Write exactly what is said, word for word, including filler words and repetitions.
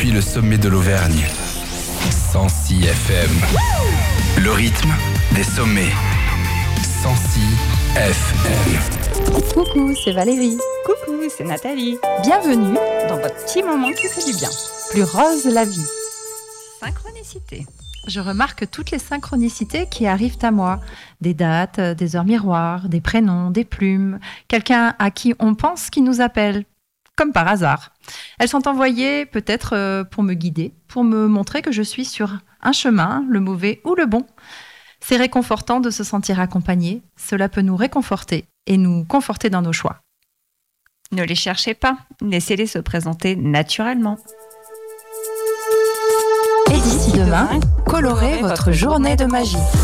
depuis le sommet de l'Auvergne. cent six F M. Le rythme des sommets. cent six F M. Coucou, c'est Valérie. Coucou, c'est Nathalie. Bienvenue Dans votre petit moment qui fait du bien. Plus rose la vie. Synchronicité. Je remarque toutes les synchronicités qui arrivent à moi. Des dates, des heures miroirs, des prénoms, des plumes. Quelqu'un à qui on pense qui nous appelle. Comme par hasard. Elles sont envoyées peut-être pour me guider, pour me montrer que je suis sur un chemin, le mauvais ou le bon. C'est réconfortant de se sentir accompagné. Cela peut nous réconforter et nous conforter dans nos choix. Ne les cherchez pas, laissez-les se présenter naturellement. Et d'ici demain, colorez votre journée de magie.